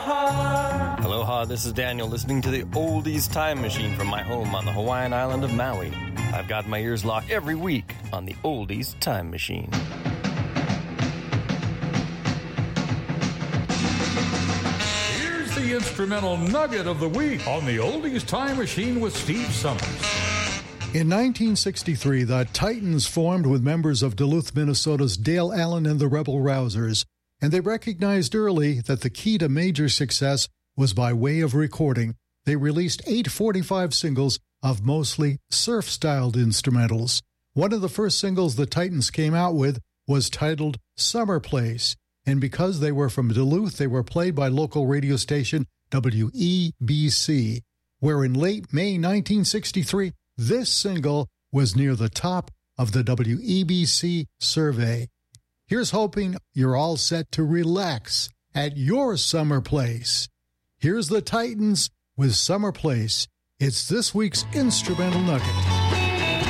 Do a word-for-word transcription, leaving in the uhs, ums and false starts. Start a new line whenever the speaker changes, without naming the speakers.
Aloha, this is Daniel listening to the Oldies Time Machine from my home on the Hawaiian island of Maui. I've got my ears locked every week on the Oldies Time Machine.
Here's the instrumental nugget of the week on the Oldies Time Machine with Steve Summers.
In nineteen sixty-three, the Titans formed with members of Duluth, Minnesota's Dale Allen and the Rebel Rousers, and they recognized early that the key to major success was by way of recording. They released eight forty-five singles of mostly surf-styled instrumentals. One of the first singles the Titans came out with was titled Summer Place, and because they were from Duluth, they were played by local radio station W E B C, where in late May nineteen sixty-three, this single was near the top of the W E B C survey. Here's hoping you're all set to relax at your summer place. Here's the Titans with Summer Place. It's this week's Instrumental Nugget.